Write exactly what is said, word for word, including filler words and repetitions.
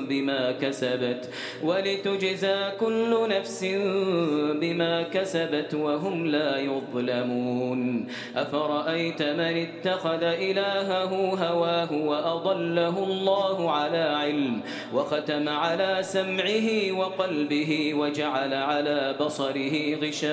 بما كسبت ولتجزى كل نفس بما كسبت وهم لا يظلمون أفرأيت من اتخذ إلهه هواه وأضله الله على علم وختم على سمعه وقلبه وجعل على بصره غشاوة